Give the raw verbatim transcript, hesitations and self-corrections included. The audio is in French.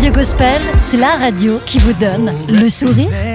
Radio Gospel, c'est la radio qui vous donne le sourire.